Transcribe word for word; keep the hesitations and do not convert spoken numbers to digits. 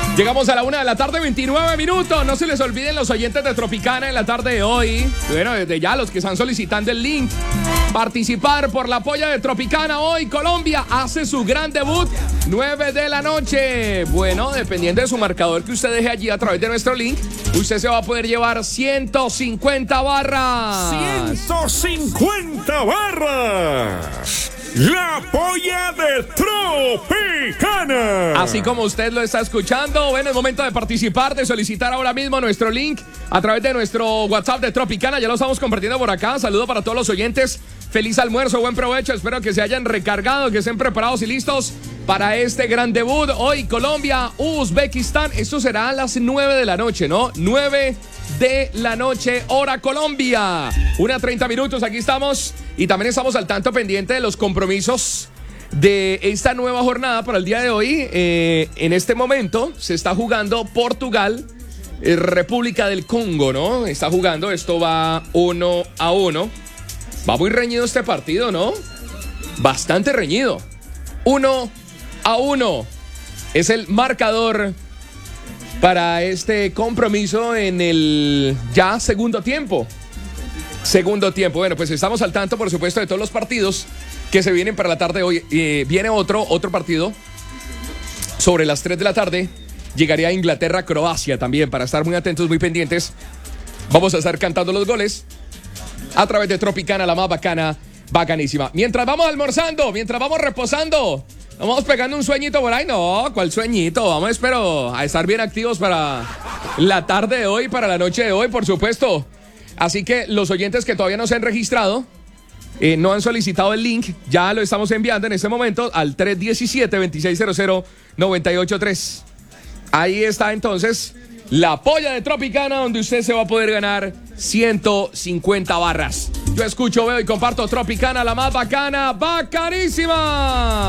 Llegamos a la una de la tarde, veintinueve minutos. No se les olviden los oyentes de Tropicana en la tarde de hoy. Bueno, desde ya los que están solicitando el link. Participar por la polla de Tropicana hoy. Colombia hace su gran debut, nueve de la noche. Bueno, dependiendo de su marcador que usted deje allí a través de nuestro link, usted se va a poder llevar ciento cincuenta barras. ciento cincuenta barras. La polla de Tropicana. Así como usted lo está escuchando, bueno, es momento de participar, de solicitar ahora mismo nuestro link a través de nuestro WhatsApp de Tropicana. Ya lo estamos compartiendo por acá. Saludo para todos los oyentes. Feliz almuerzo, buen provecho. Espero que se hayan recargado, que estén preparados y listos para este gran debut. Hoy Colombia, Uzbekistán. Esto será a las nueve de la noche, ¿no? nueve de la noche, hora Colombia. Una treinta minutos, aquí estamos. Y también estamos al tanto pendiente de los compromisos de esta nueva jornada para el día de hoy. Eh, en este momento se está jugando Portugal, eh, República del Congo, ¿no? Está jugando, esto va uno a uno. Va muy reñido este partido, ¿no? Bastante reñido. Uno a uno es el marcador para este compromiso en el ya segundo tiempo. Segundo tiempo. Bueno, pues estamos al tanto, por supuesto, de todos los partidos que se vienen para la tarde de hoy. Eh, viene otro, otro partido sobre las tres de la tarde. Llegaría Inglaterra-Croacia también, para estar muy atentos, muy pendientes. Vamos a estar cantando los goles a través de Tropicana, la más bacana, bacanísima. Mientras vamos almorzando, mientras vamos reposando, vamos pegando un sueñito por ahí. No, ¿cuál sueñito? Vamos, espero, a estar bien activos para la tarde de hoy, para la noche de hoy, por supuesto. Así que los oyentes que todavía no se han registrado, eh, no han solicitado el link, ya lo estamos enviando en este momento al tres uno siete, dos seis cero cero, nueve ocho tres. Ahí está entonces la polla de Tropicana, donde usted se va a poder ganar ciento cincuenta barras. Yo escucho, veo y comparto Tropicana, la más bacana, bacanísima.